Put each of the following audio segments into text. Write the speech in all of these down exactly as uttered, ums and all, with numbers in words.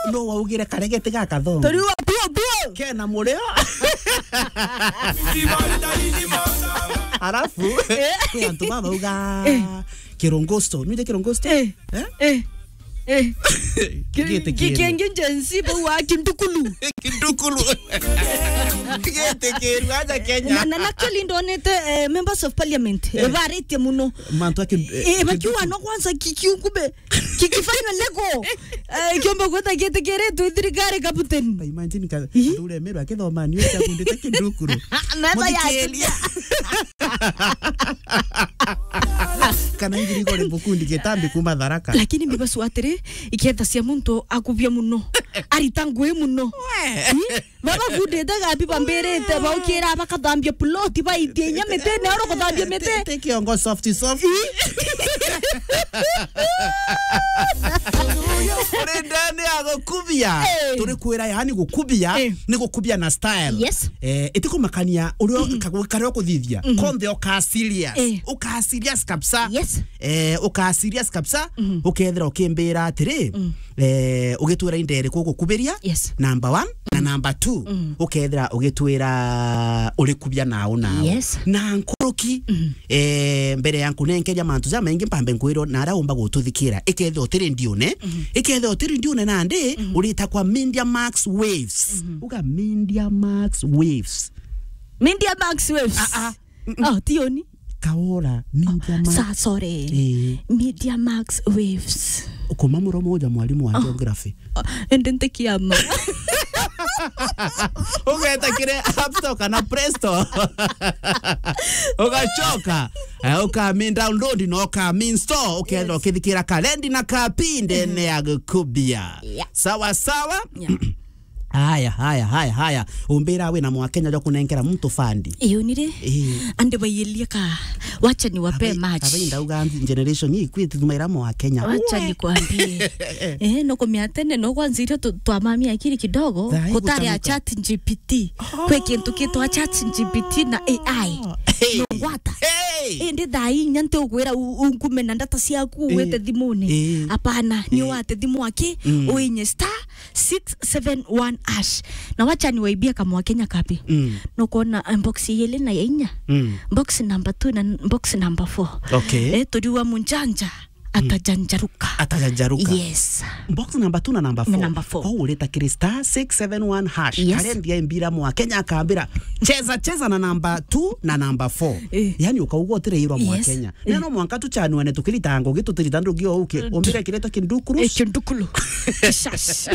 no waugire karegete gaka thongo tori wa buo buo kena murio arafu kwa antu baba uga kirongosto nide kirongosto eh eh eh kigete kigenge jensi bo wa kindukulu kindukulu kigete kiru aja Kenya na na actually ndonete members of parliament evarete muno mantu ake eh bakiwa no kwanza kikiukube kikifanya lego eh kiomba kwenda kete kere tu thirikari kaputen imagine ka ndure mero akithoma ni cha kundite kindukulu na ya kana ngiri gore bukundi getambi kuma Tharaka lakini mbiba suatere ikenda cia muntu akubia muno aritangwe muno baba gude daga biba mberete ba ukira bakathambia plot ba itienya metene oro kuthambia mete take your softy soft ndani agukubia turi kwira yani gukubia ni gukubia na style yes eh etiko makania urio kagwikare okuthithia konthe oka serious oka serious kapsa yes eh oka serious kapsa ukethera ukimbira atiri eh ugitwira indere kugukubiria number one na number two ukethera ugitwira uri kubia nao nao na nkuruki eh mbere yanku nenkeja mantu za maingi mpambe nkwiro na araumba gututhikira ikethe otiri ndione ikethe otiri ndione nande urita kwa Media Max Waves uga Media Max Waves Media Max Waves ah ah oh tioni kaora Media Max sa sorry Media Max Waves ukoma muro moja mwalimu wa geography endente kiama ugeta kire app store kana Play Store ugachoka uka min download no ka min store ukenda ukithikira kalendi na kapinde ne agukubia sawa sawa haya haya haya haya umbira we na Mwakenya jo kunenkera mtu fandi iyonire ande bayelika wacha ni wape match abainda uganzi generation hii kwitu tumaira Mwakenya wacha ni kwambie eh no komiatene no kwanzire twamamia akiri kidogo kutari a chat G P T kwe kintu kitu chat G P T na A I no wata ende dai nyante ugwira ungumena data ciaku wete thimuni apana ni wate thimu ake uinye star six seven one ash na wacha ni waibia kama Mwakenya kapi mm. no kona box yele na yenya mm. box number two na box number four okay eh todiwa munjanja atajanjaruka atajanjaruka yes box number two na number four number four kwa uleta krista six seven one hash yes. Kalendi ya mbira Mwakenya akambira cheza cheza na number two na number four eh. Yani ukaugo tireirwa Mwakenya yes. Neno mwanka tu chanu ane tukilitango gitu tilitando gyo uke ombira kileta kindukuru eh kindukulu shash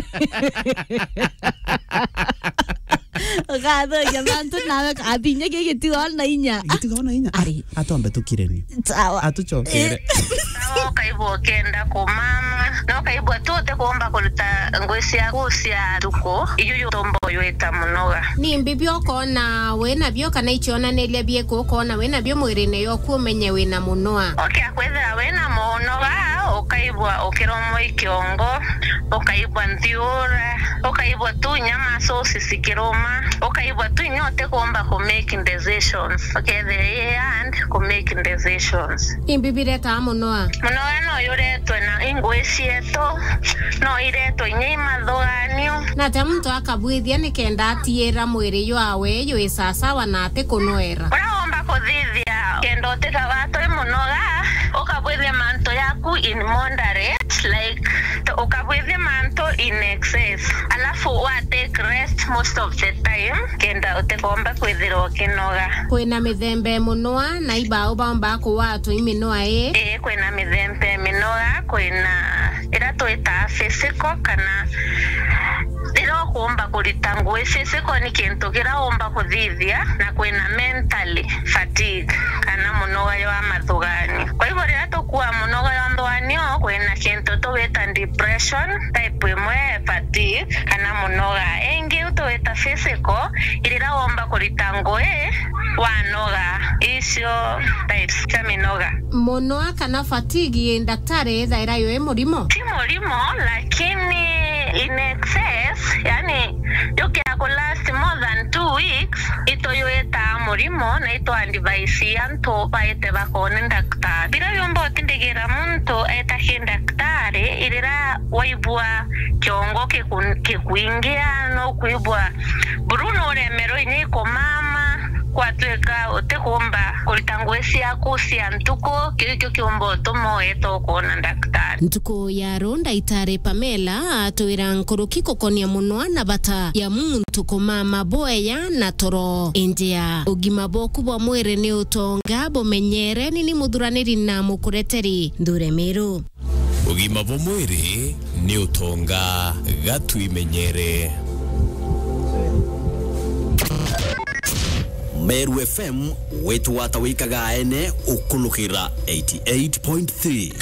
Gado jaman tu nawe abinya ke gitu na inya gitu na inya ari atombe tukireni sawa atuchokere no kaibo kenda ko mama no kaibo tote kuomba kulita ngwesia kusia tuko iyo tombo yoeta munoga ni mbibyo kona wena byo kana ichona nelia bie ko kona wena byo mwirene yo kumenye wena munoa okay akweza wena munoga okaibwa okiromo ikiongo okaibwa ndiura okaibwa tu nyama sosi sikiroma okaibwa tu nyote kuomba ku making decisions okay the and ku making decisions imbibire ta munoa munoa no yoretwe na ingwesieto no ireto nyima thoganio na ta mtu akabwithia nikenda atiera mwiri yo awe yo isasa wanate kunoera uraomba kuthithia kendo tika wato munoga okabwithia manto yaku in moderate like okabwithia manto in excess alafu wa take rest most of the time kenda utekomba kwithiro kinoga kwena mithembe munoa na ibao bamba ko watu iminoa e eh kwena mithembe minoa kwena ira toita physical kana ira kuomba kulitangu physical ni kintu kira omba kuthithia na kwena mentally fatigue kana munoa yo amathugani kwa hivyo ira tokuwa munoa yo ndwanio kwena kintu toweta depression type imwe fatigue kana munoa engi utoweta physical ira omba kulitangu e wanoga isio types cha minoga munoa kana fatigue daktari thaira yo e murimo ti murimo lakini in excess yani yokia ko last more than two weeks itoyoeta murimo na ito advice yanto baete bakone daktari bila yombo tindegira muntu eta daktari irira waibua chongo ke ke kuingia no kuibua Bruno remero ini ko mama kwatweka otekomba kulitangwesi yako siantuko kyo kiombo tomo eto kona daktari ntuko ya ronda itare Pamela atwira nkoroki kokonia munwa na bata ya muntu ko mama boya na toro India ugima boku bwa mwere ni utonga bomenyere nini mudhuraniri na mukureteri Nduremero ugima bwa mwere ni utonga gatu imenyere. Meru F M wetu watawika gaene ukulukira eighty-eight point three.